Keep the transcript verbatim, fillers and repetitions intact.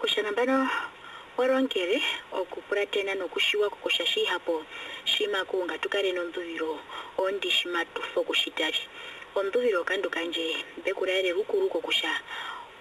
kushana bano warongere okupuratena nokushiwa kukushashi hapo shima kuunga tukale nonduviro ondi shima tufo kushitari onduviro kandu kanje bekurare rukuruko kusha